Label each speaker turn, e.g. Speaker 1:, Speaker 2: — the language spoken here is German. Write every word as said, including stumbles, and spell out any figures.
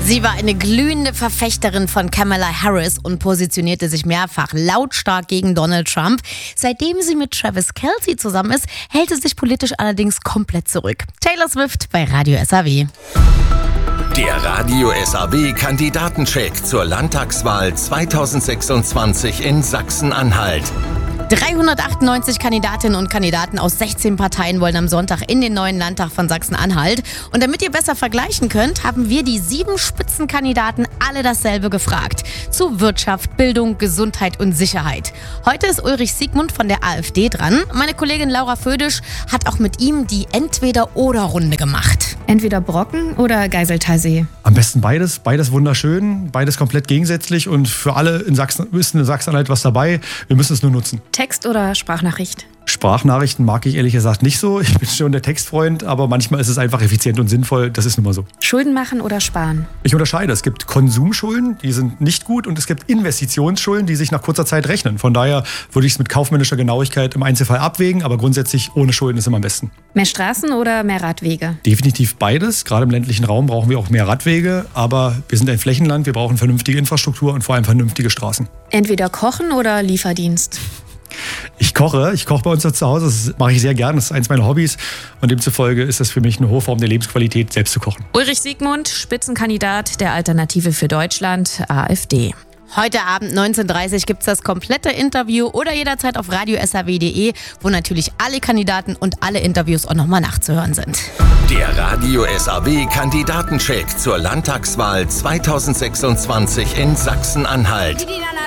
Speaker 1: Sie war eine glühende Verfechterin von Kamala Harris und positionierte sich mehrfach lautstark gegen Donald Trump. Seitdem sie mit Travis Kelce zusammen ist, hält sie sich politisch allerdings komplett zurück. Taylor Swift bei Radio S A W.
Speaker 2: Der Radio S A W-Kandidatencheck zur Landtagswahl zweitausendsechsundzwanzig in Sachsen-Anhalt.
Speaker 1: dreihundertachtundneunzig Kandidatinnen und Kandidaten aus sechzehn Parteien wollen am Sonntag in den neuen Landtag von Sachsen-Anhalt. Und damit ihr besser vergleichen könnt, haben wir die sieben Spitzenkandidaten alle dasselbe gefragt. Zu Wirtschaft, Bildung, Gesundheit und Sicherheit. Heute ist Ulrich Siegmund von der AfD dran. Meine Kollegin Laura Födisch hat auch mit ihm die Entweder-oder-Runde gemacht.
Speaker 3: Entweder Brocken oder Geiseltalsee?
Speaker 4: Am besten beides. Beides wunderschön, beides komplett gegensätzlich und für alle in Sachsen ist in Sachsen-Anhalt was dabei. Wir müssen es nur nutzen.
Speaker 3: Text oder Sprachnachricht?
Speaker 4: Sprachnachrichten mag ich ehrlich gesagt nicht so. Ich bin schon der Textfreund, aber manchmal ist es einfach effizient und sinnvoll. Das ist nun mal so.
Speaker 3: Schulden machen oder sparen?
Speaker 4: Ich unterscheide. Es gibt Konsumschulden, die sind nicht gut, und es gibt Investitionsschulden, die sich nach kurzer Zeit rechnen. Von daher würde ich es mit kaufmännischer Genauigkeit im Einzelfall abwägen, aber grundsätzlich ohne Schulden ist immer am besten.
Speaker 3: Mehr Straßen oder mehr Radwege?
Speaker 4: Definitiv beides. Gerade im ländlichen Raum brauchen wir auch mehr Radwege, aber wir sind ein Flächenland, wir brauchen vernünftige Infrastruktur und vor allem vernünftige Straßen.
Speaker 3: Entweder kochen oder Lieferdienst?
Speaker 4: Ich koche. Ich koche bei uns zu Hause. Das mache ich sehr gern. Das ist eins meiner Hobbys. Und demzufolge ist das für mich eine hohe Form der Lebensqualität, selbst zu kochen.
Speaker 3: Ulrich Siegmund, Spitzenkandidat der Alternative für Deutschland, AfD.
Speaker 1: Heute Abend neunzehn Uhr dreißig gibt es das komplette Interview oder jederzeit auf radio s a w punkt d e, wo natürlich alle Kandidaten und alle Interviews auch nochmal nachzuhören sind.
Speaker 2: Der Radio S A W-Kandidatencheck zur Landtagswahl zweitausendsechsundzwanzig in Sachsen-Anhalt.